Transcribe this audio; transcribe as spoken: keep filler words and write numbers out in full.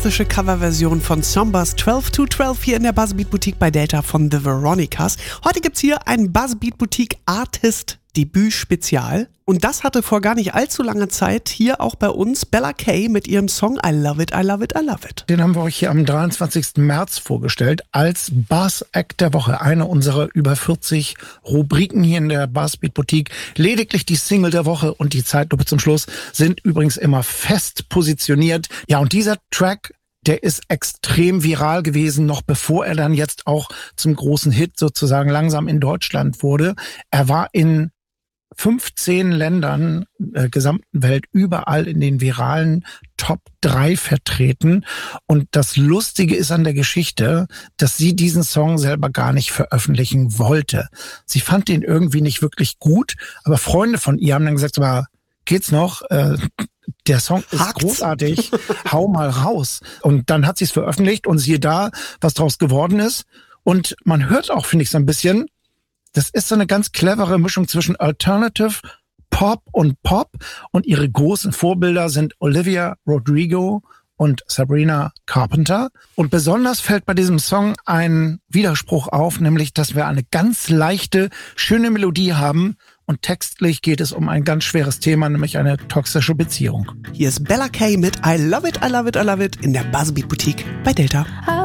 fantastische Coverversion von Sombers zwölf zu zwölf hier in der Buzzbeat Boutique bei Delta von The Veronicas. Heute gibt's hier ein Buzzbeat Boutique Artist Debüt-Spezial. Und das hatte vor gar nicht allzu langer Zeit hier auch bei uns Bella Kay mit ihrem Song I Love It, I Love It, I Love It. Den haben wir euch hier am dreiundzwanzigsten März vorgestellt als Buzz-Act der Woche. Eine unserer über vierzig Rubriken hier in der Buzzbeat Boutique. Lediglich die Single der Woche und die Zeitlupe zum Schluss sind übrigens immer fest positioniert. Ja, und dieser Track, der ist extrem viral gewesen, noch bevor er dann jetzt auch zum großen Hit sozusagen langsam in Deutschland wurde. Er war in fünfzehn Ländern der gesamten Welt überall in den viralen Top drei vertreten. Und das Lustige ist an der Geschichte, dass sie diesen Song selber gar nicht veröffentlichen wollte. Sie fand den irgendwie nicht wirklich gut, aber Freunde von ihr haben dann gesagt, aber geht's noch? Äh, der Song ist Hakt's? großartig, hau mal raus. Und dann hat sie es veröffentlicht und siehe da, was draus geworden ist. Und man hört auch, finde ich, so ein bisschen, das ist so eine ganz clevere Mischung zwischen Alternative, Pop und Pop. Und ihre großen Vorbilder sind Olivia Rodrigo und Sabrina Carpenter. Und besonders fällt bei diesem Song ein Widerspruch auf, nämlich, dass wir eine ganz leichte, schöne Melodie haben. Und textlich geht es um ein ganz schweres Thema, nämlich eine toxische Beziehung. Hier ist Bella Kay mit I Love It, I Love It, I Love It in der Buzzbeat Boutique bei Delta.